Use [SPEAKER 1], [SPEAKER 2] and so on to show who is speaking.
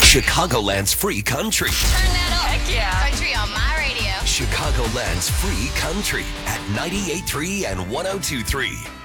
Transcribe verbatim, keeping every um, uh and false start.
[SPEAKER 1] Chicagoland's free country.
[SPEAKER 2] Turn that up.
[SPEAKER 3] Heck yeah.
[SPEAKER 2] Country on my radio.
[SPEAKER 1] Chicagoland's free country at ninety-eight point three and one oh two point three.